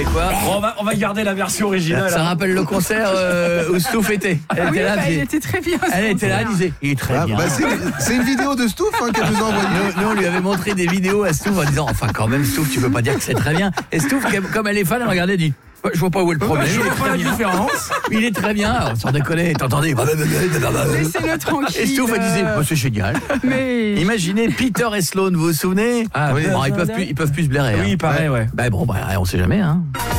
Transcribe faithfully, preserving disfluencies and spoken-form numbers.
savez quoi ? Bon, on, va, on va garder la version originale. Ça hein. rappelle le concert euh, où Stouff était. Elle Ah oui, était là, bah, elle il disait- était très bien. ce elle était là, elle concert. disait, il est très Ah, bien. bah, c'est, c'est une vidéo de Stouff hein, qu'elle nous a envoyée. Nous, nous, on lui avait montré des vidéos à Stouff en disant, enfin quand même Stouff, tu peux pas dire que c'est très bien. Et Stouff, comme elle est fan, elle regardait et dit, ouais, je vois pas où est le problème. Je il est vois pas très la bien. différence. Il est très bien. Alors, sans déconner, t'entendais. Laissez-le tranquille. Et Stouff, elle disait, oh, c'est génial. Mais Imaginez Peter et Sloan, vous vous souvenez ? Ah, oui. Bon, ils peuvent plus, ils peuvent plus se blairer. Oui, hein. pareil, ouais. Bah bon, bah, on sait jamais, hein.